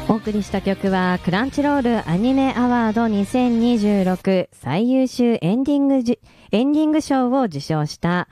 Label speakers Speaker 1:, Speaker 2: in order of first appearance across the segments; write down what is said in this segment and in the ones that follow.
Speaker 1: お送りした曲はクランチロールアニメアワード2026最優秀エンディング賞を受賞した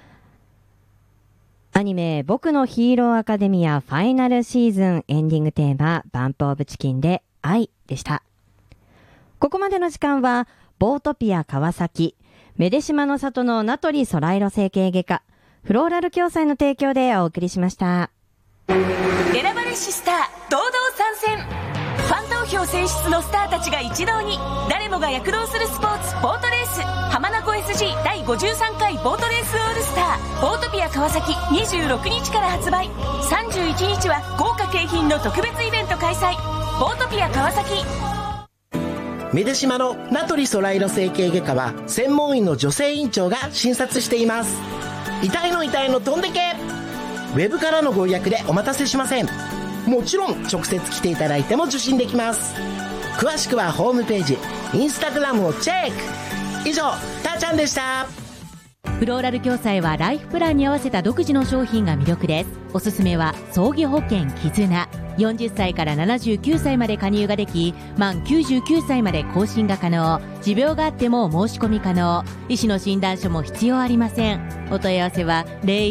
Speaker 1: アニメ僕のヒーローアカデミアファイナルシーズンエンディングテーマバンプオブチキンで愛でした。ここまでの時間はボートピア川崎、メデシマの里の名取ソライロ整形外科、フローラル共済の提供でお送りしました。
Speaker 2: 選ばれしスター堂々参戦。ファン投票選出のスターたちが一堂に、誰もが躍動するスポーツボートレース、浜名湖 SG 第53回ボートレースオールスターボートピア川崎26日から発売。31日は豪華景品の特別イベント開催。ボートピア川崎。
Speaker 3: メデシマの名取ソライロ整形外科は専門医の女性院長が診察しています。痛いの飛んでけ。ウェブからのご予約でお待たせしません。もちろん直接来ていただいても受診できます。詳しくはホームページ、インスタグラムをチェック。以上、たーちゃんでした。
Speaker 4: フローラル共済はライフプランに合わせた独自の商品が魅力です。おすすめは葬儀保険絆。40歳から79歳まで加入ができ、満99歳まで更新が可能。持病があっても申し込み可能。医師の診断書も必要ありません。お問い合わせは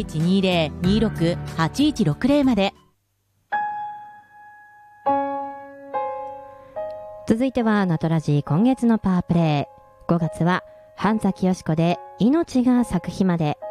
Speaker 4: 0120-26-8160 まで。
Speaker 1: 続いてはナトラジ今月のパワープレイ。5月は半崎よしこで命が咲く日まで。